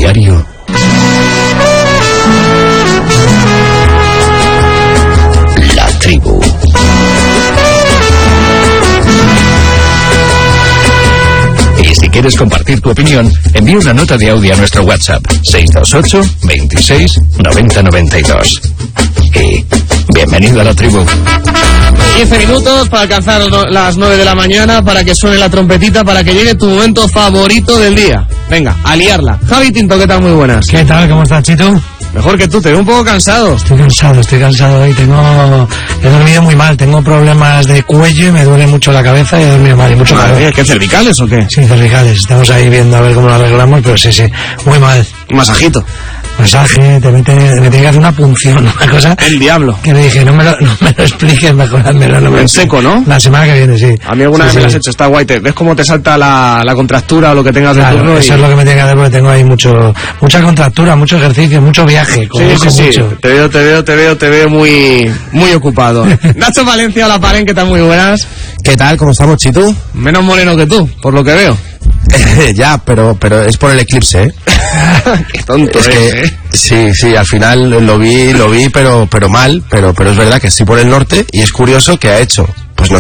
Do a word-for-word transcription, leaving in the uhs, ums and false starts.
diario. La tribu. Y si quieres compartir tu opinión, envía una nota de audio a nuestro WhatsApp seis dos ocho, veintiséis, noventa, noventa y dos. Y bienvenido a la tribu. quince minutos para alcanzar las nueve de la mañana, para que suene la trompetita, para que llegue tu momento favorito del día. Venga, a liarla. Javi Tinto, ¿qué tal? Muy buenas. ¿Qué tal? ¿Cómo estás, Chito? Mejor que tú, te veo un poco cansado. Estoy cansado, estoy cansado hoy. Tengo... He dormido muy mal, tengo problemas de cuello y me duele mucho la cabeza y he dormido mal y mucho calor. ¿Qué, cervicales o qué? Sí, cervicales. Estamos ahí viendo a ver cómo lo arreglamos, pero sí, sí, muy mal. Un masajito. Masaje, te mete, me tiene que hacer una punción, una cosa... El diablo. Que le dije, no me lo, no me lo expliques, mejorármelo. No me en seco, ¿no? La semana que viene, sí. A mí alguna sí, vez sí. me lo has hecho, está guay. Te, ¿Ves cómo te salta la, la contractura o lo que tengas Claro, de turno? eso y... es lo que me tiene que hacer porque tengo ahí mucho, mucha contractura, mucho ejercicio, mucho viaje. Sí, sí, sí. Mucho. Te veo, te veo, te veo, te veo muy, muy ocupado. Nacho Valencia, hola Paren, ¿qué tal? Muy buenas. ¿Qué tal? ¿Cómo estamos, Chitu? Menos moreno que tú, por lo que veo. Ya, pero pero es por el eclipse, ¿eh? Qué tonto es es, que ¿eh? sí, sí, al final lo vi, lo vi, pero pero mal, pero pero es verdad que estoy por el norte y es curioso que ha hecho